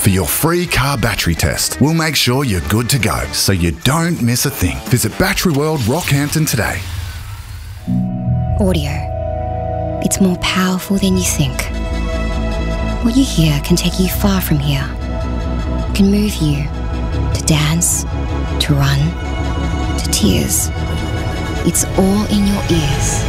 for your free car battery test. We'll make sure you're good to go, so you don't miss a thing. Visit Battery World Rockhampton today. Audio. It's more powerful than you think. What you hear can take you far from here. It can move you to dance, to run, to tears. It's all in your ears.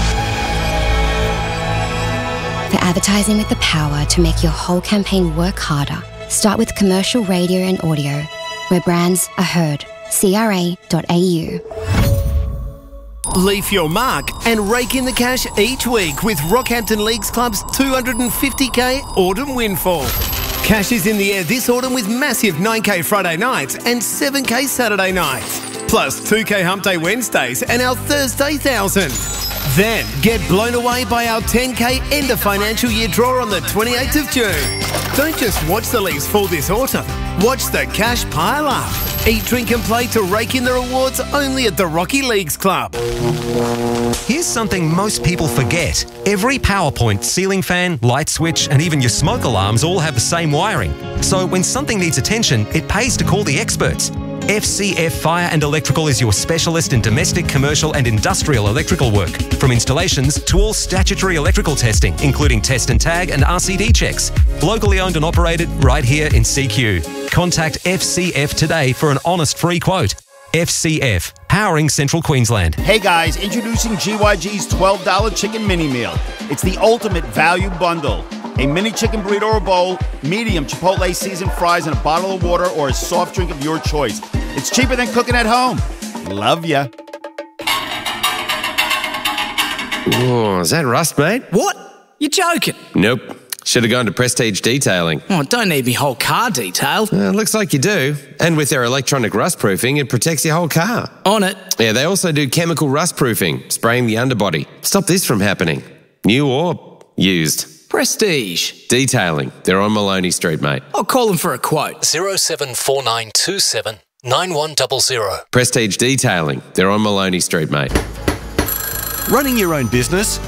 For advertising with the power to make your whole campaign work harder, start with commercial radio and audio, where brands are heard. CRA.au. Leave your mark and rake in the cash each week with Rockhampton Leagues Club's $250k Autumn Windfall. Cash is in the air this autumn with massive 9k Friday nights and 7k Saturday nights, plus 2k Hump Day Wednesdays and our Thursday 1000. Then get blown away by our 10k end of financial year draw on the 28th of June. Don't just watch the leagues fall this autumn, watch the cash pile up. Eat, drink and play to rake in the rewards only at the Rocky Leagues Club. Here's something most people forget. Every PowerPoint, ceiling fan, light switch and even your smoke alarms all have the same wiring. So when something needs attention, it pays to call the experts. FCF Fire and Electrical is your specialist in domestic, commercial and industrial electrical work. From installations to all statutory electrical testing, including test and tag and RCD checks. Locally owned and operated right here in CQ. Contact FCF today for an honest free quote. FCF, powering Central Queensland. Hey guys, introducing GYG's $12 chicken mini meal. It's the ultimate value bundle. A mini chicken burrito or bowl, medium Chipotle seasoned fries and a bottle of water or a soft drink of your choice. It's cheaper than cooking at home. Love ya. Oh, is that rust, mate? What? You're joking? Nope. Should have gone to Prestige Detailing. Oh, don't need me whole car detailed. Looks like you do. And with their electronic rust proofing, it protects your whole car. On it. Yeah, they also do chemical rust proofing, spraying the underbody. Stop this from happening. New or used. Prestige Detailing. They're on Maloney Street, mate. I'll call them for a quote. 074927 9100. Prestige Detailing. They're on Maloney Street, mate. Running your own business?